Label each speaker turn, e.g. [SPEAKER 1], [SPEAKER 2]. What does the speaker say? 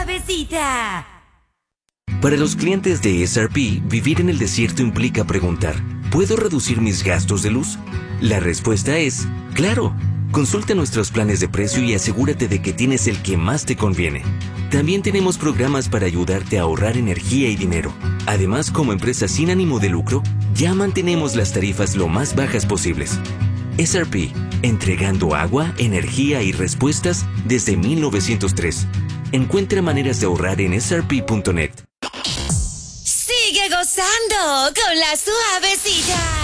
[SPEAKER 1] suavecita.
[SPEAKER 2] Para los clientes de SRP, vivir en el desierto implica preguntar, ¿puedo reducir mis gastos de luz? La respuesta es, claro. Consulta nuestros planes de precio y asegúrate de que tienes el que más te conviene. También tenemos programas para ayudarte a ahorrar energía y dinero. Además, como empresa sin ánimo de lucro, ya mantenemos las tarifas lo más bajas posibles. SRP, entregando agua, energía y respuestas desde 1903. Encuentra maneras de ahorrar en srp.net.
[SPEAKER 1] Sigue gozando con la suavecita.